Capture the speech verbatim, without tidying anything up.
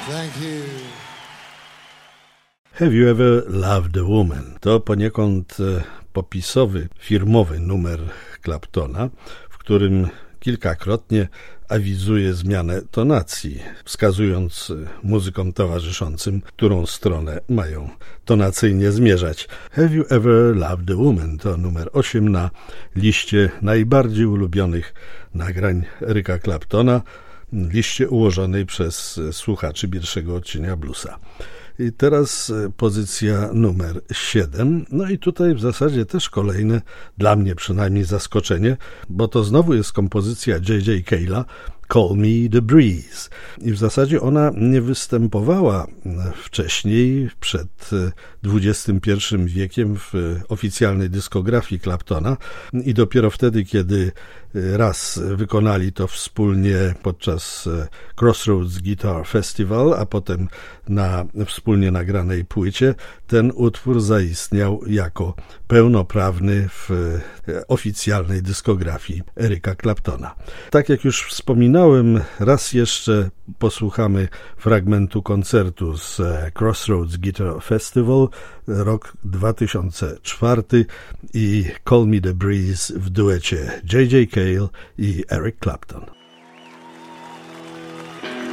Thank you. Have you ever loved a woman? To poniekąd popisowy, firmowy numer Claptona, w którym kilkakrotnie awizuje zmianę tonacji, wskazując muzykom towarzyszącym, którą stronę mają tonacyjnie zmierzać. Have you ever loved a woman? To numer osiem na liście najbardziej ulubionych nagrań Erica Claptona, liście ułożonej przez słuchaczy pierwszego odcienia bluesa. I teraz pozycja numer siedem. No i tutaj w zasadzie też kolejne, dla mnie przynajmniej, zaskoczenie, bo to znowu jest kompozycja J J Cale'a, Call Me the Breeze. I w zasadzie ona nie występowała wcześniej, przed dwudziestym pierwszym wiekiem, w oficjalnej dyskografii Claptona i dopiero wtedy, kiedy raz wykonali to wspólnie podczas Crossroads Guitar Festival, a potem na wspólnie nagranej płycie, ten utwór zaistniał jako pełnoprawny w oficjalnej dyskografii Erica Claptona. Tak jak już wspominałem, raz jeszcze posłuchamy fragmentu koncertu z Crossroads Guitar Festival, rok dwa tysiące czwarty i Call Me the Breeze w duecie J J Cale i Eric Clapton.